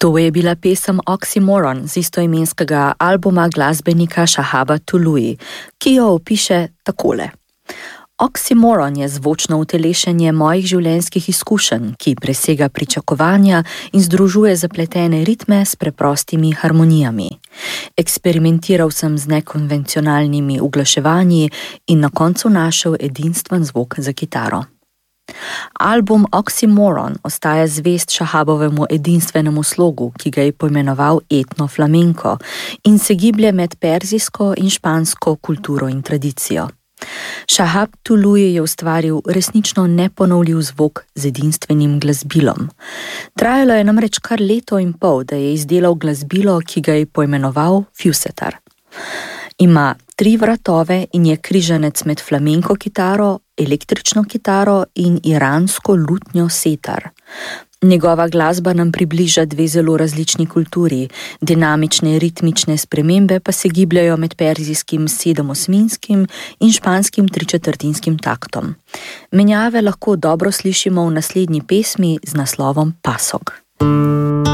To je bila pesem Oxymoron z istoimenskega albuma glasbenika Shahaba Tului, ki jo opiše takole. Oxymoron je zvočno utelešenje mojih življenjskih izkušenj, ki presega pričakovanja in združuje zapletene ritme s preprostimi harmonijami. Eksperimentiral sem z nekonvencionalnimi uglaševanji in na koncu našel edinstven zvok za kitaro. Album Oxymoron ostaja zvest Shahabovemu edinstvenemu slogu, ki ga je poimenoval etno flamenko in se giblje med perzijsko in špansko kulturo in tradicijo. Shahab Tului je ustvaril resnično neponovljiv zvok z edinstvenim glasbilom. Trajalo je namreč kar 1,5 leta, da je izdelal glasbilo, ki ga je poimenoval Fusetar. Ima 3 vratove in je križanec med flamenko kitaro, električno kitaro in iransko lutnjo setar. Njegova glasba nam približa 2 zelo različni kulturi, dinamične ritmične spremembe pa se gibljajo med perzijskim 7/8 in španskim 3/4 taktom. Menjave lahko dobro slišimo v naslednji pesmi z naslovom Pasok.